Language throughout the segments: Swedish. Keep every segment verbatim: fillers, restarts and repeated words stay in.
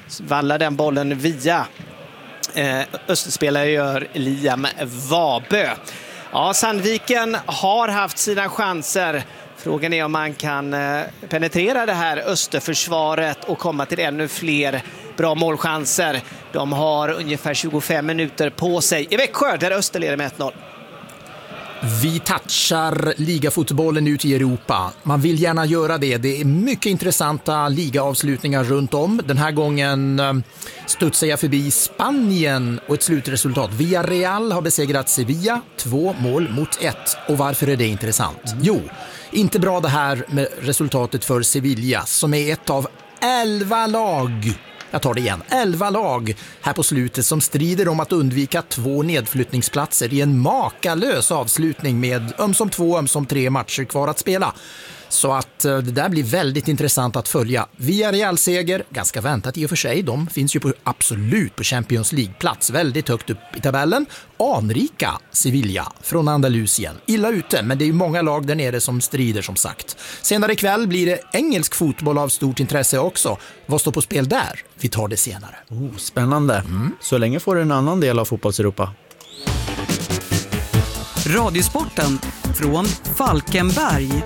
vallar den bollen via eh, Österspelare gör Liam Vabö. Ja, Sandviken har haft sina chanser. Frågan är om man kan eh, penetrera det här Österförsvaret och komma till ännu fler bra målchanser. De har ungefär tjugofem minuter på sig i Växjö där Öster leder med ett noll. Vi touchar ligafotbollen ut i Europa. Man vill gärna göra det. Det är mycket intressanta ligaavslutningar runt om. Den här gången studsar jag förbi Spanien och ett slutresultat. Villarreal har besegrat Sevilla, två mål mot ett. Och varför är det intressant? Jo, inte bra det här med resultatet för Sevilla som är ett av elva lag. Jag tar det igen. elva lag här på slutet som strider om att undvika två nedflyttningsplatser i en makalös avslutning med ömsom två, ömsom tre matcher kvar att spela. Så att det där blir väldigt intressant att följa. Villarreal-seger, ganska väntat i och för sig. De finns ju på, absolut på Champions League-plats, väldigt högt upp i tabellen. Anrika Sevilla från Andalusien. Illa ute, men det är ju många lag där nere som strider som sagt. Senare ikväll blir det engelsk fotboll av stort intresse också. Vad står på spel där? Vi tar det senare. Oh, spännande. Mm. Så länge får du en annan del av fotbollseuropa. Radiosporten från Falkenberg.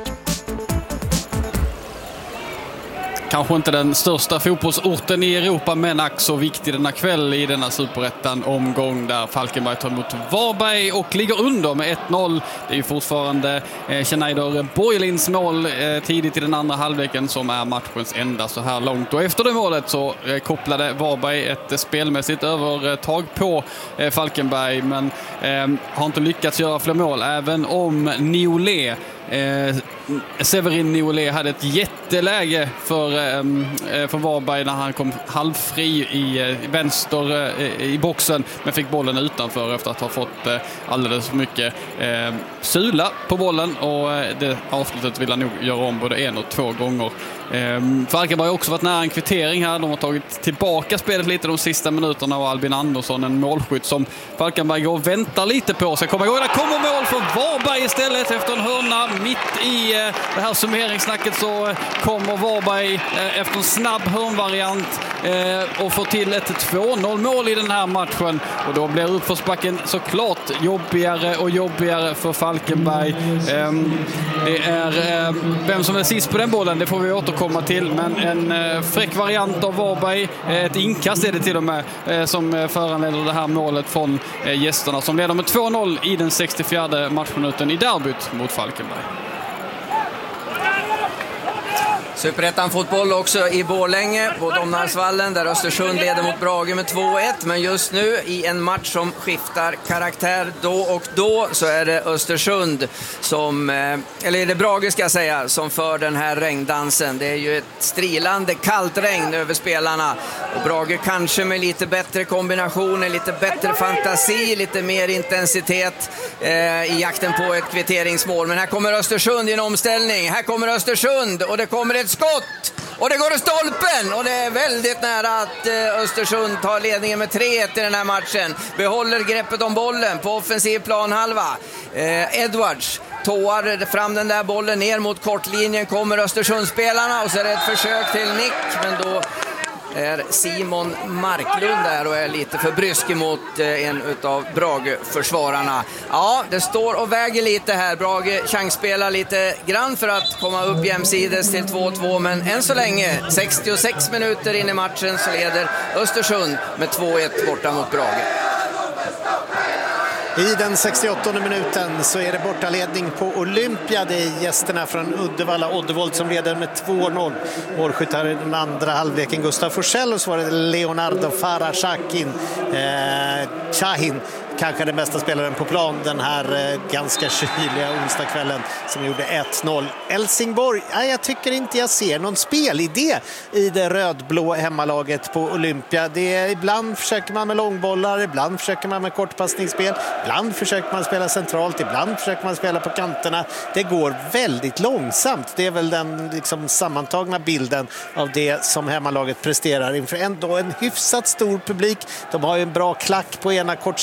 Kanske inte den största fotbollsorten i Europa, men ack så viktig denna kväll i denna superettan-omgång där Falkenberg tar emot Varberg och ligger under med ett noll. Det är ju fortfarande eh, Schneider Borgelins mål eh, tidigt i den andra halvleken som är matchens enda så här långt. Och efter det målet så eh, kopplade Varberg ett eh, spelmässigt övertag på eh, Falkenberg, men eh, har inte lyckats göra fler mål, även om Niolé Eh, Severin Niolé hade ett jätteläge för, eh, för Varberg när han kom halvfri i eh, vänster eh, i boxen, men fick bollen utanför efter att ha fått eh, alldeles för mycket eh, sula på bollen, och eh, det avslutet vill han nog göra om både en och två gånger. Eh, Falkenberg har också varit nära en kvittering här. De har tagit tillbaka spelet lite de sista minuterna, och Albin Andersson, en målskytt som Falkenberg går och väntar lite på sig. Kommer igång, där kommer mål från Varberg istället efter en hörna. Mitt i eh, det här summeringssnacket så eh, kommer Varberg eh, efter en snabb hörnvariant eh, och får till ett två noll mål i den här matchen, och då blir uppförsbacken såklart jobbigare och jobbigare för Falkenberg. Eh, det är eh, vem som är sist på den bollen, det får vi återkomma till, men en eh, fräck variant av Varberg, eh, ett inkast är det till och med eh, som eh, föranleder det här målet från eh, gästerna som leder med två noll i den sextiofjärde matchminuten i derbyt mot Falkenberg. Superettan fotboll också i Borlänge på Domnarsvallen där Östersund leder mot Brage med två ett, men just nu i en match som skiftar karaktär då och då så är det Östersund som, eller är det Brage ska jag säga, som för den här regndansen. Det är ju ett strilande kallt regn över spelarna, och Brage kanske med lite bättre kombinationer, lite bättre fantasi, lite mer intensitet eh, i jakten på ett kvitteringsmål. Men här kommer Östersund i en omställning, här kommer Östersund och det kommer ett skott och det går i stolpen, och det är väldigt nära att eh, Östersund tar ledningen med tre ett i den här matchen. Behåller greppet om bollen på offensiv planhalva. eh, Edwards tåar fram den där bollen ner mot kortlinjen, kommer Östersundsspelarna och så är det ett försök till nick, men då är Simon Marklund där och är lite för brysk mot en utav Brage-försvararna. Ja, det står och väger lite här. Brage chansspelar lite grann för att komma upp jämsides till två två, men än så länge, sextiosex minuter in i matchen, så leder Östersund med två ett borta mot Brage. I den sextioåttonde minuten så är det bortaledning på Olympia. Det är gästerna från Uddevalla, Oddevold, som leder med två noll. Målskytt här i den andra halvleken Gustav Forsell, och så var det Leonardo Farashakin eh, Chahin, kanske den bästa spelaren på plan den här eh, ganska kyliga onsdagskvällen, som gjorde ett noll. Helsingborg, nej, jag tycker inte jag ser någon spelidé i det rödblå hemmalaget på Olympia. Det är, ibland försöker man med långbollar, ibland försöker man med kortpassningsspel, ibland försöker man spela centralt, ibland försöker man spela på kanterna. Det går väldigt långsamt. Det är väl den liksom sammantagna bilden av det som hemmalaget presterar inför ändå en hyfsat stor publik. De har ju en bra klack på ena kortsidan här.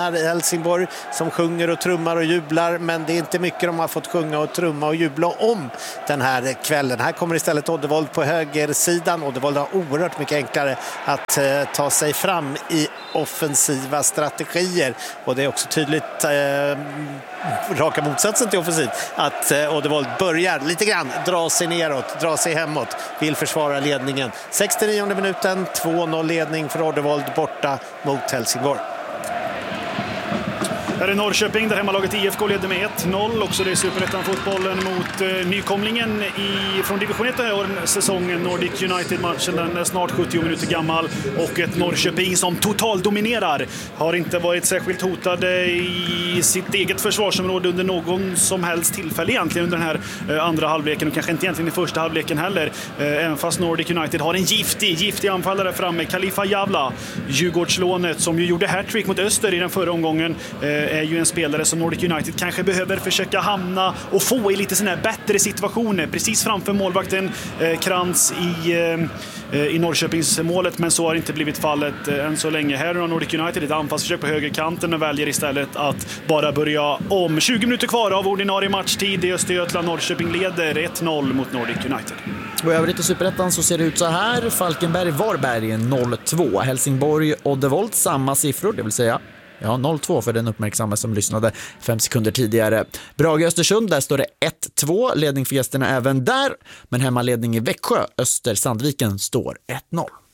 lämnar Helsingborg som sjunger och trummar och jublar, men det är inte mycket de har fått sjunga och trumma och jubla om den här kvällen. Här kommer istället Oddevold på högersidan. Oddevold har oerhört mycket enklare att eh, ta sig fram i offensiva strategier, och det är också tydligt eh, raka motsatsen till offensiv att eh, Oddevold börjar lite grann dra sig neråt, dra sig hemåt, vill försvara ledningen. sextionionde minuten, två noll ledning för Oddevold borta mot Helsingborg. Här är Norrköping där hemmalaget I F K leder med ett noll. Också det är Superettan-fotbollen mot eh, nykomlingen i, från division ett den här säsongen. Nordic United-matchen, den är snart sjuttio minuter gammal. Och ett Norrköping som total dominerar. Har inte varit särskilt hotade i sitt eget försvarsområde under någon som helst tillfälle egentligen under den här eh, andra halvleken. Och kanske inte egentligen i första halvleken heller. Eh, även fast Nordic United har en giftig, giftig anfallare framme. Khalifa Javla, Djurgårdslånet, som ju gjorde hattrick mot Öster i den förra omgången. Eh, är ju en spelare som Nordic United kanske behöver försöka hamna och få i lite såna här bättre situationer precis framför målvakten eh, Krantz i, eh, i Norrköpings målet, men så har inte blivit fallet eh, än så länge. Här har Nordic United ett anfallsförsök på högerkanten och väljer istället att bara börja om. tjugo minuter kvar av ordinarie matchtid i Östergötland. Norrköping leder ett noll mot Nordic United. Och övrigt i Superettan så ser det ut så här. Falkenberg-Varberg noll två. Helsingborg-Oddevold samma siffror, det vill säga ja, noll två för den uppmärksamma som lyssnade fem sekunder tidigare. Brage-Östersund, där står det ett två. Ledning för gästerna även där. Men hemmaledning i Växjö, Öster-Sandviken står ett noll.